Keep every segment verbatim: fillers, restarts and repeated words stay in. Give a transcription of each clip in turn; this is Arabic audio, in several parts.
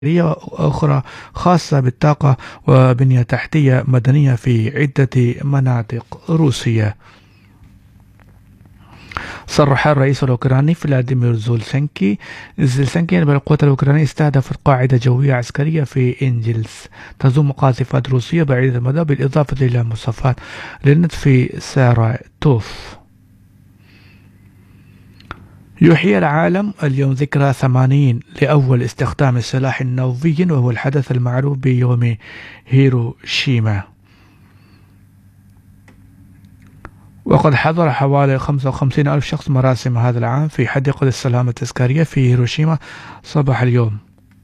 أخرى خاصة بالطاقة وبنية تحتية مدنية في عدة مناطق روسية. صرح الرئيس الأوكراني فلاديمير زيلينسكي زيلينسكي أن القوات الأوكرانية استهدفت قاعدة جوية عسكرية في إنجلس تضم قاذفات روسية بعيدة المدى بالإضافة إلى مصفات للنت في ساراتوف. يحيي العالم اليوم ذكرى ثمانين لأول استخدام السلاح النووي، وهو الحدث المعروف بيوم هيروشيما. وقد حضر حوالي خمسة وخمسين ألف شخص مراسم هذا العام في حديقة السلام التذكارية في هيروشيما صباح اليوم.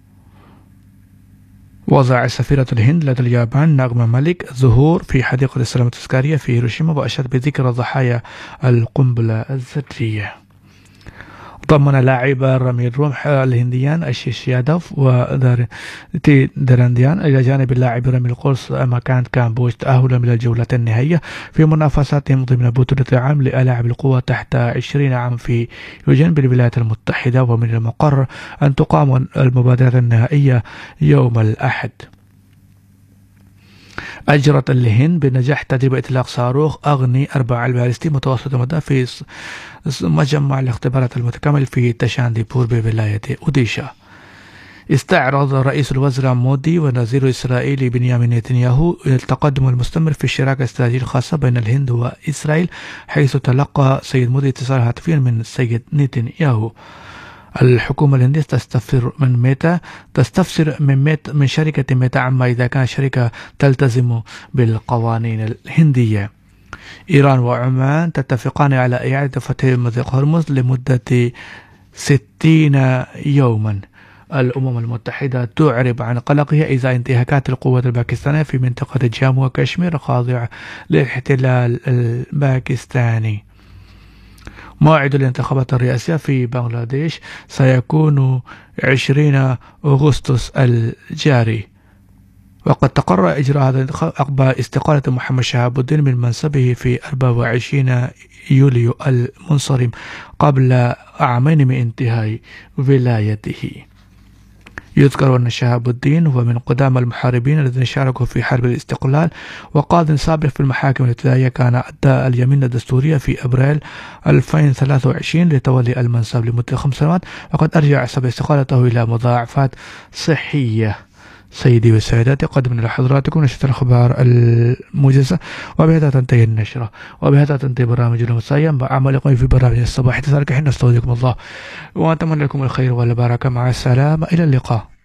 وضع سفيرة الهند لدى اليابان نغمة ملك ظهور في حديقة السلام التذكارية في هيروشيما، وأشاد بذكرى ضحايا القنبلة الذرية. ضمن لاعبا رمي الرمح الهنديان أشيش يادوف ودارتي درنديان إلى جانب اللاعب رمي القوس مكان كامبوج تأهلا من الجولة النهائية في منافساتهم ضمن بطولة العالم لألاعب القوى تحت عشرين عام في يوجين بالولايات المتحدة، ومن المقرر أن تقام المبادرة النهائية يوم الأحد. أجرت الهند بنجاح تدريب إطلاق صاروخ أغني أربعة البالستي متوسط المدى في مجمع الاختبارات المتكامل في تشانديبور بولاية أوديشا. استعرض رئيس الوزراء مودي ونظير الإسرائيلي بنيامين نتنياهو التقدم المستمر في الشراكة الاستراتيجية الخاصة بين الهند وإسرائيل، حيث تلقى سيد مودي اتصال هاتفيا من السيد نتنياهو. الحكومة الهندية تستفسر من ميتا تستفسر من ميتا من شركة ميتا عما إذا كانت الشركة تلتزم بالقوانين الهندية. إيران وعمان تتفقان على إعادة فتح مضيق هرمز لمدة ستين يوما. الأمم المتحدة تعرب عن قلقها إذا انتهاكات القوات الباكستانية في منطقة جامو وكشمير خاضعة للاحتلال الباكستاني. موعد الانتخابات الرئاسية في بنغلاديش سيكون عشرين أغسطس الجاري، وقد تقرر إجراء هذا الانتخاب عقب استقالة محمد شهاب الدين من منصبه في أربعة وعشرين يوليو المنصرم قبل عامين من انتهاء ولايته. يذكر أن شهاب الدين هو من قدام المحاربين الذين شاركوا في حرب الاستقلال، وقاض سابق في المحاكم الابتدائية، كان أدى اليمين الدستورية في أبريل ألفين وثلاثة وعشرين لتولي المنصب لمدة خمس سنوات، وقد أرجع سبب استقالته إلى مضاعفات صحية. سيدي وسيداتي، قدمنا لحضراتكم نشرة الأخبار الموجزة، وبهذا تنتهي النشرة، وبهذا تنتهي برنامجنا المسايا مع عملكم في برنامج الصباح. تسالك حين نستودعكم الله ونتمنى لكم الخير والبركة. مع السلامة، إلى اللقاء.